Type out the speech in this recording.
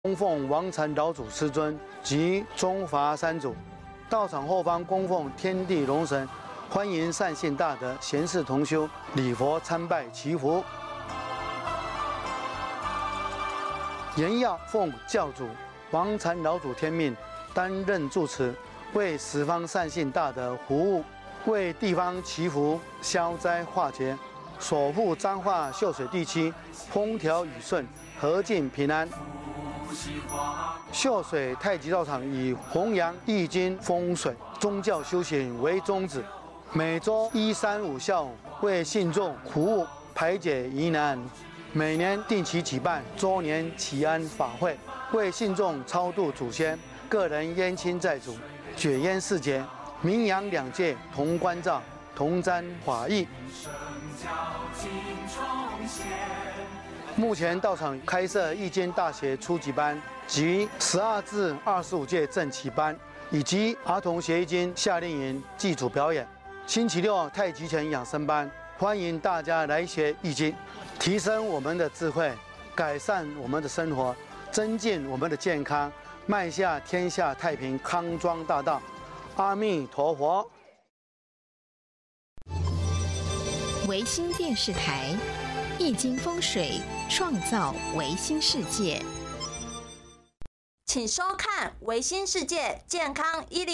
供奉王禅老祖师尊及中华三祖。道场后方供奉天地龙神，欢迎善信大德、贤士同修礼佛参拜祈福。严要奉教主王禅老祖天命，担任住持，为十方善信大德服务，为地方祈福消灾化解，守护彰化秀水地区风调雨顺、和敬平安。秀水太极道场以弘扬易经风水、宗教修行为宗旨，每周1、3、5下午为信众服务，排解疑难。每年定期举办周年祈安法会，为信众超度祖先、个人冤亲债主，解冤释结，名扬两界同关照，同沾法益。目前道场开设易经大学初级班及12至25届正旗班，以及儿童学易经夏令营祭祖表演。星期六太极拳养生班，欢迎大家来学易经，提升我们的智慧，改善我们的生活，增进我们的健康，迈下天下太平康庄大道。阿弥陀佛。 维新电视台，易经风水，创造维新世界。 请收看《维新世界健康101》。